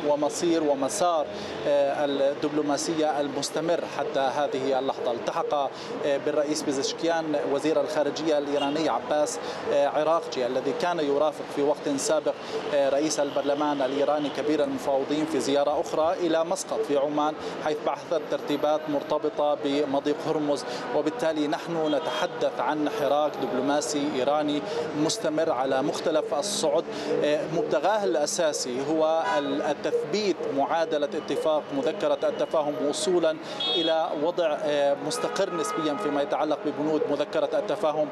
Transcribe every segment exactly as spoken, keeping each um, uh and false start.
ومصير ومسار الدبلوماسية المستمر حتى هذه اللحظة. التحق بالرئيس بزشكيان وزير الخارجية الإيراني عباس عراقجي الذي كان يرافق في وقت سابق رئيس البرلمان الإيراني كبير المفاوضين في زيارة أخرى إلى مسقط في عمان، حيث بحثت ترتيبات مرتبطة بمضيق هرمز. وبالتالي نحن نتحدث عن حراك دبلوماسي إيراني مستمر على مختلف الصعد، مبتغاه الأساسي هو التثبيت معادلة اتفاق مذكرة التفاهم وصولا إلى وضع مستقر نسبيا فيما يتعلق ببنود مذكرة التفاهم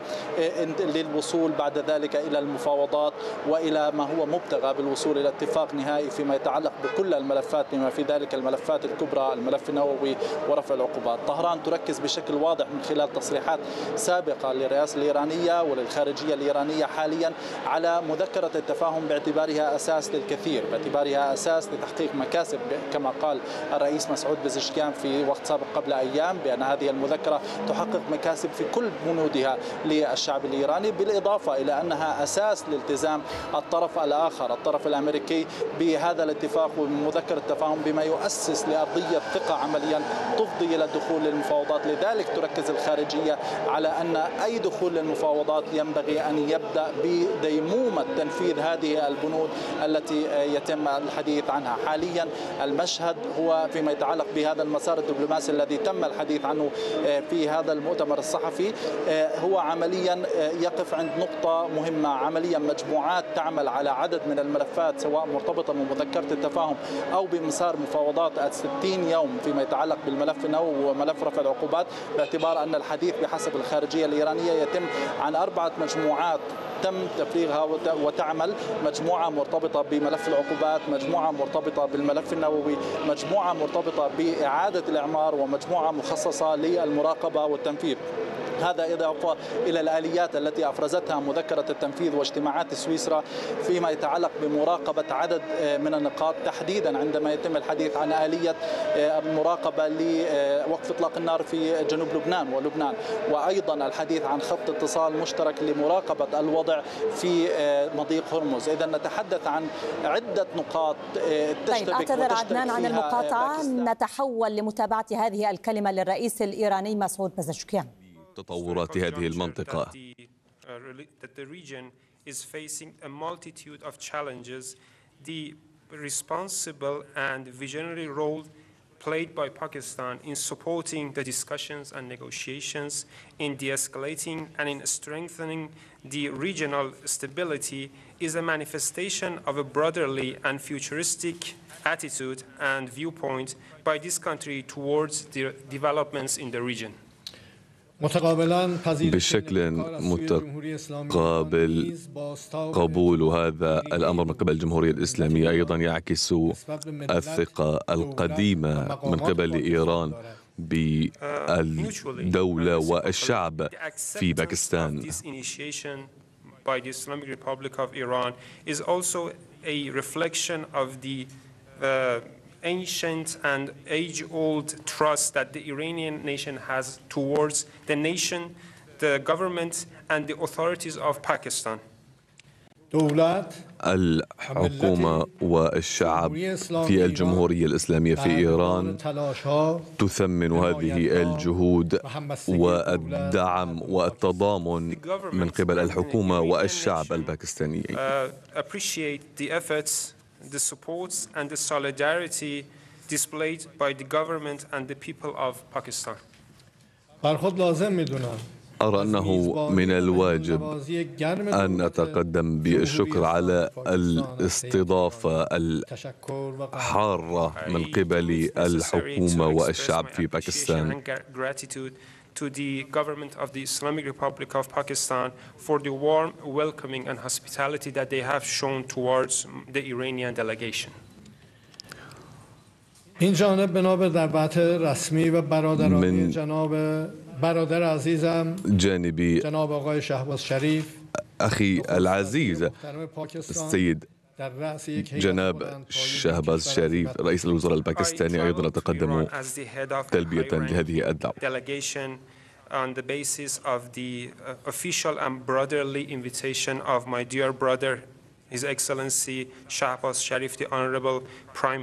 للوصول بعد ذلك إلى المفاوضات وإلى ما هو مبتغى بالوصول إلى اتفاق نهائي فيما يتعلق بكل الملفات بما في ذلك الملفات الكبرى، الملف النووي ورفع العقوبات. طهران تركز بشكل واضح من خلال تصريحات سابقة للرئاسة الإيرانية وللخارجية الإيرانية حاليا على مذكرة التفاهم باعتبارها أساس للكثير، باعتبارها أساس لتحقيق مكاسب كما قال الرئيس مسعود بزشكيان في وقت سابق قبل أيام بأن هذه المذكرة تحقق مكاسب في كل بنودها للشعب الإيراني، بالإضافة إلى أنها أساس لالتزام الطرف الآخر الطرف الأمريكي بهذا الاتفاق ومذكرة التفاهم بما يؤسس لأرضية ثقة عمليا تفضي إلى الدخول للمفاوضات. لذلك تركز الخارجية على أن أي دخول للمفاوضات ينبغي أن يبدأ بديمومة تنفيذ هذه البنود التي يتم الحديث عنها. حاليا المشهد هو فيما يتعلق بهذا المسار الدبلوماسي الذي تم الحديث عنه في هذا المؤتمر الصحفي، هو عمليا يقف عند نقطة مهمة. عمليا مجموعات تعمل على عدد من الملفات سواء مرتبطة بمذكرة التفاهم أو بمسار مفاوضات الستين يوم فيما يتعلق بالملف النووي وملف رفع العقوبات، باعتبار أن الحديث بحسب الخارجية الإيرانية يتم عن أربعة مجموعات تم تفريغها وتعمل، مجموعة مرتبطة بملف العقوبات، مجموعة مرتبطة بالملف النووي، مجموعة مرتبطة بإعادة الإعمار، ومجموعة مخصصة للمراقبة والتنفيذ. هذا إضافة إلى الآليات التي أفرزتها مذكرة التنفيذ واجتماعات سويسرا فيما يتعلق بمراقبة عدد من النقاط، تحديدا عندما يتم الحديث عن آلية المراقبة لوقف إطلاق النار في جنوب لبنان ولبنان، وأيضا الحديث عن خط اتصال مشترك لمراقبة الوضع في مضيق هرمز. إذا نتحدث عن عدة نقاط تشتبك. طيب أعتذر عدنان عن المقاطعة، نتحول لمتابعة هذه الكلمة للرئيس الإيراني مسعود بزشكيان. تطورات هذه المنطقة. played by Pakistan in supporting the discussions and negotiations, in de-escalating and in strengthening the regional stability is a manifestation of a brotherly and futuristic attitude and viewpoint by this country towards the developments in the region. بشكل متقابل قبول هذا الأمر من قبل الجمهورية الإسلامية أيضا يعكس الثقة القديمة من قبل إيران بالدولة والشعب في باكستان. By the Islamic Republic of Iran is also a reflection of the uh, ancient and age-old trust that the Iranian nation has towards the nation, the government, and the authorities of Pakistan. الحكومة والشعب في الجمهورية الإسلامية في إيران تثمن هذه الجهود والدعم والتضامن من قبل الحكومة والشعب الباكستاني. The supports and the solidarity displayed by the government and the people of Pakistan. أرى أنه من الواجب أن نتقدم بالشكر على الاستضافة الحارة من قبل الحكومة والشعب في باكستان. To the government of the Islamic Republic of Pakistan for the warm welcoming and hospitality that they have shown towards the Iranian delegation. این جانب بنا به دعوت رسمی و برادرانه جناب برادر عزیزم جانبي جناب آقای شهباز شریف أخي العزيز السيد جناب شهباز شريف رئيس الوزراء الباكستاني أيضا تقدم تلبية لهذه الدعوة. On the basis of the official and brotherly invitation of my dear brother, His Excellency Shahbaz Sharif, the Honorable Prime